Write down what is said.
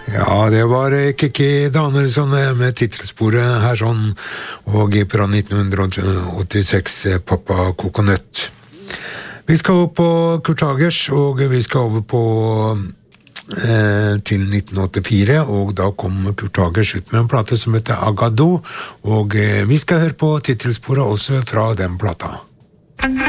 Ja, det var Kiki Danielsson med titelsporet her sånn, og fra 1986 Pappa Kokonøtt. Vi skal over på Kurt Hagers, og vi skal over på til 1984, og da kom Kurt Hagers ut med en plate som heter Agado, og vi skal høre på titelsporet også fra den plata.